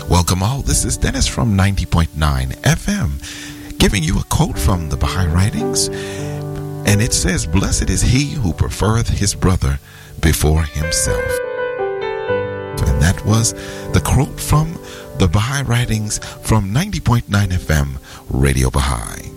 Welcome all. This is Dennis from 90.9 FM, giving you a quote from the Baha'i Writings. And it says, "Blessed is he who prefereth his brother before himself." And that was the quote from the Baha'i Writings from 90.9 FM, Radio Baha'i.